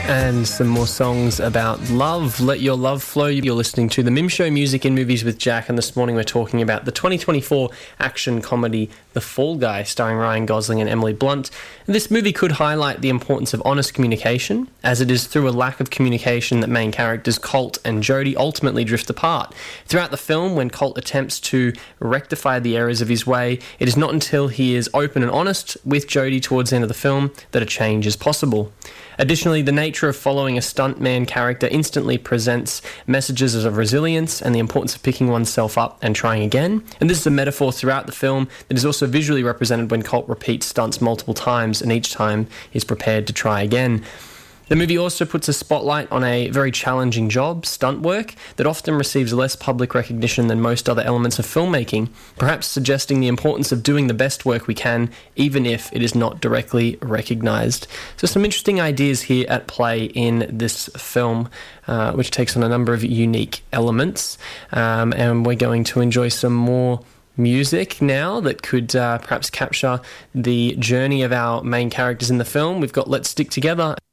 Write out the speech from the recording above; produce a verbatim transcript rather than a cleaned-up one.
And some more songs about love. Let your love flow. You're listening to The Mim Show, Music in Movies with Jack, and this morning we're talking about the twenty twenty-four action comedy The Fall Guy, starring Ryan Gosling and Emily Blunt. This movie could highlight the importance of honest communication, as it is through a lack of communication that main characters Colt and Jodie ultimately drift apart. Throughout the film, when Colt attempts to rectify the errors of his way, it is not until he is open and honest with Jodie towards the end of the film that a change is possible. Additionally, the nature of following a stuntman character instantly presents messages of resilience and the importance of picking oneself up and trying again. And this is a metaphor throughout the film that is also visually represented when Colt repeats stunts multiple times and each time is prepared to try again. The movie also puts a spotlight on a very challenging job, stunt work, that often receives less public recognition than most other elements of filmmaking, perhaps suggesting the importance of doing the best work we can, even if it is not directly recognised. So some interesting ideas here at play in this film, uh, which takes on a number of unique elements, um, and we're going to enjoy some more music now that could uh, perhaps capture the journey of our main characters in the film. We've got Let's Stick Together.